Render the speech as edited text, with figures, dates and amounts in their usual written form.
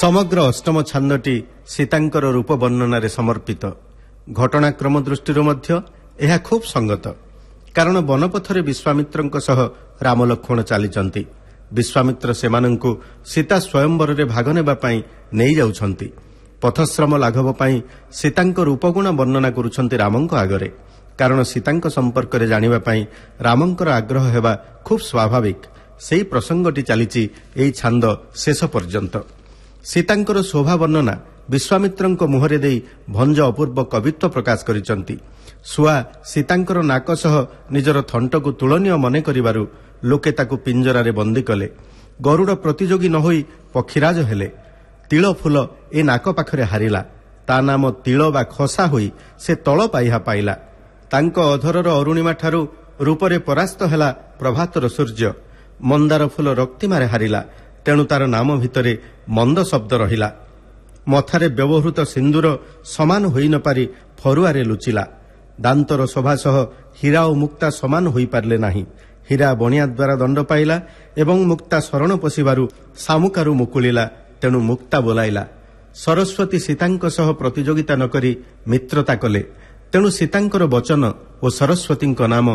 ସମଗ୍ର ଅଷ୍ଟମ ଛାନ୍ଦଟି ସୀତାଙ୍କର ରୂପ ବର୍ଣ୍ଣନାରେ ସମର୍ପିତ। ଘଟଣାକ୍ରମ ଦୃଷ୍ଟିରୁ ମଧ୍ୟ ଏହା ଖୁବ୍ ସଙ୍ଗତ, କାରଣ ବନପଥରେ ବିଶ୍ୱାମିତ୍ରଙ୍କ ସହ ରାମ ଲକ୍ଷ୍ମଣ ଚାଲିଛନ୍ତି। ବିଶ୍ୱାମିତ୍ର ସେମାନଙ୍କୁ ସୀତା ସ୍ୱୟମ୍ବରରେ ଭାଗ ନେବା ପାଇଁ ନେଇଯାଉଛନ୍ତି। ପଥଶ୍ରମ ଲାଘବ ପାଇଁ ସୀତାଙ୍କ ରୂପଗୁଣ ବର୍ଣ୍ଣନା କରୁଛନ୍ତି ରାମଙ୍କ ଆଗରେ, କାରଣ ସୀତାଙ୍କ ସମ୍ପର୍କରେ ଜାଣିବା ପାଇଁ ରାମଙ୍କର ଆଗ୍ରହ ହେବା ଖୁବ୍ ସ୍ୱାଭାବିକ। ସେହି ପ୍ରସଙ୍ଗଟି ଚାଲିଛି ଏହି ଛାନ୍ଦ ଶେଷ ପର୍ଯ୍ୟନ୍ତ। ସୀତାଙ୍କର ଶୋଭା ବର୍ଣ୍ଣନା ବିଶ୍ୱାମିତ୍ରଙ୍କ ମୁହଁରେ ଦେଇ ଭଞ୍ଜ ଅପୂର୍ବ କବିତ୍ୱ ପ୍ରକାଶ କରିଛନ୍ତି। ଶୁଆ ସୀତାଙ୍କର ନାକ ସହ ନିଜର ଥଣ୍ଟକୁ ତୁଳନୀୟ ମନେ କରିବାରୁ ଲୋକେ ତାକୁ ପିଞ୍ଜରାରେ ବନ୍ଦୀ କଲେ। ଗରୁଡ଼ ପ୍ରତିଯୋଗୀ ନ ହୋଇ ପକ୍ଷୀରାଜ ହେଲେ। ତିଳ ଫୁଲ ଏ ନାକ ପାଖରେ ହାରିଲା। ତା ନାମ ତିଳ ବା ଖସା ହୋଇ ସେ ତଳ ପାଇହା ପାଇଲା। ତାଙ୍କ ଅଧରର ଅରୁଣିମାଠାରୁ ରୂପରେ ପରାସ୍ତ ହେଲା ପ୍ରଭାତର ସୂର୍ଯ୍ୟ। ମନ୍ଦାର ଫୁଲ ରକ୍ତିମାରେ ହାରିଲା, ତେଣୁ ତାର ନାମ ଭିତରେ ମନ୍ଦ ଶବ୍ଦ ରହିଲା। ମଥାରେ ବ୍ୟବହୃତ ସିନ୍ଦୁର ସମାନ ହୋଇ ନ ପାରି ଫରୁଆରେ ଲୁଚିଲା। ଦାନ୍ତର ଶୋଭା ସହ ହୀରା ଓ ମୁକ୍ତା ସମାନ ହୋଇପାରିଲେ ନାହିଁ। ହୀରା ବଣିଆ ଦ୍ୱାରା ଦଣ୍ଡ ପାଇଲା ଏବଂ ମୁକ୍ତା ଶରଣ ପଶିବାରୁ ଶାମୁକାରୁ ମୁକୁଳିଲା, ତେଣୁ ମୁକ୍ତା ବୋଲାଇଲା। ସରସ୍ୱତୀ ସୀତାଙ୍କ ସହ ପ୍ରତିଯୋଗିତା ନ କରି ମିତ୍ରତା କଲେ, ତେଣୁ ସୀତାଙ୍କର ବଚନ ଓ ସରସ୍ୱତୀଙ୍କ ନାମ